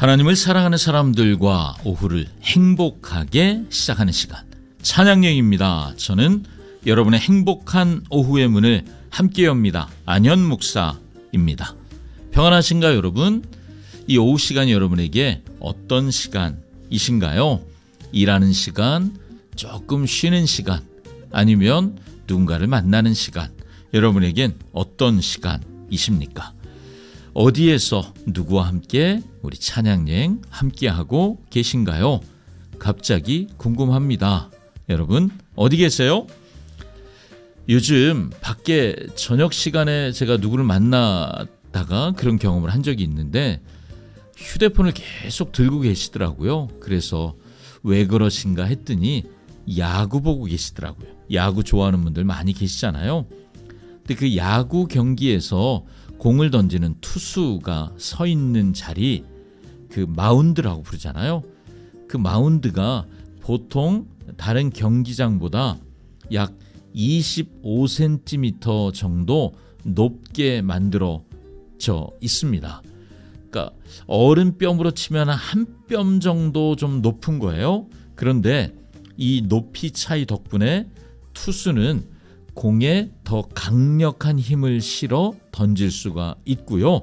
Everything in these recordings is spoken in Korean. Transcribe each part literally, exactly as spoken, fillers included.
하나님을 사랑하는 사람들과 오후를 행복하게 시작하는 시간, 찬양여행입니다. 저는 여러분의 행복한 오후의 문을 함께 엽니다. 안현 목사입니다. 평안하신가요, 여러분? 이 오후 시간이 여러분에게 어떤 시간이신가요? 일하는 시간, 조금 쉬는 시간, 아니면 누군가를 만나는 시간, 여러분에겐 어떤 시간이십니까? 어디에서 누구와 함께 우리 찬양여행 함께하고 계신가요? 갑자기 궁금합니다. 여러분 어디 계세요? 요즘 밖에 저녁 시간에 제가 누구를 만나다가 그런 경험을 한 적이 있는데 휴대폰을 계속 들고 계시더라고요. 그래서 왜 그러신가 했더니 야구 보고 계시더라고요. 야구 좋아하는 분들 많이 계시잖아요. 근데 그 야구 경기에서 공을 던지는 투수가 서 있는 자리, 그 마운드라고 부르잖아요. 그 마운드가 보통 다른 경기장보다 약 이십오 센티미터 정도 높게 만들어져 있습니다. 그러니까 어른뼘으로 치면 한 뼘 정도 좀 높은 거예요. 그런데 이 높이 차이 덕분에 투수는 공에 더 강력한 힘을 실어 던질 수가 있고요.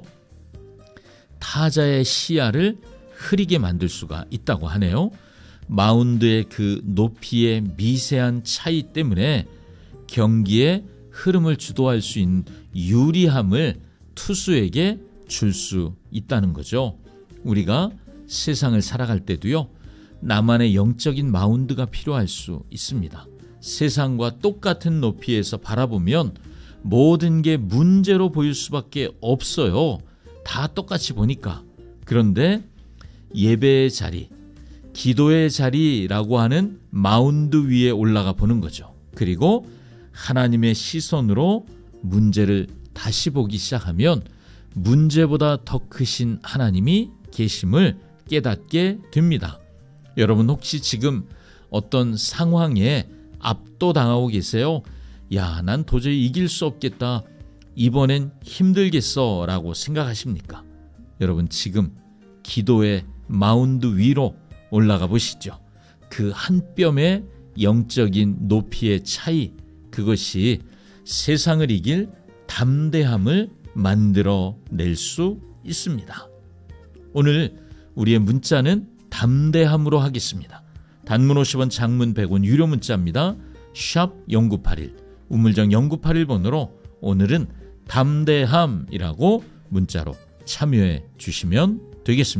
타자의 시야를 흐리게 만들 수가 있다고 하네요. 마운드의 그 높이의 미세한 차이 때문에 경기의 흐름을 주도할 수 있는 유리함을 투수에게 줄 수 있다는 거죠. 우리가 세상을 살아갈 때도요, 나만의 영적인 마운드가 필요할 수 있습니다. 세상과 똑같은 높이에서 바라보면 모든 게 문제로 보일 수밖에 없어요. 다 똑같이 보니까. 그런데 예배의 자리, 기도의 자리라고 하는 마운드 위에 올라가 보는 거죠. 그리고 하나님의 시선으로 문제를 다시 보기 시작하면 문제보다 더 크신 하나님이 계심을 깨닫게 됩니다. 여러분 혹시 지금 어떤 상황에 압도당하고 계세요? 야, 난 도저히 이길 수 없겠다. 이번엔 힘들겠어 라고 생각하십니까? 여러분 지금 기도의 마운드 위로 올라가 보시죠. 그 한 뼘의 영적인 높이의 차이, 그것이 세상을 이길 담대함을 만들어낼 수 있습니다. 오늘 우리의 문자는 담대함으로 하겠습니다. 단문 오십 원, 장문 백 원, 유료 문자입니다. 샵 공구팔일, 우물정 공구팔일 번으로 오늘은 담대함이라고 문자로 참여해 주시면 되겠습니다.